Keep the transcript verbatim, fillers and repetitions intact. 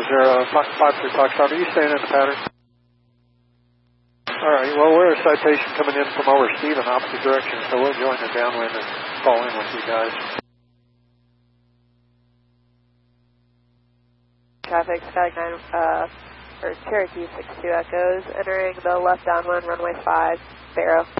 zero, five three Foxtrot. Are you staying in the pattern? All right, well, we're a citation coming in from over Stephen, opposite direction, so we'll join the downwind and fall in with you guys. Traffic, Skyline nine, uh, or Cherokee six two Echoes, entering the left downwind, runway five, zero.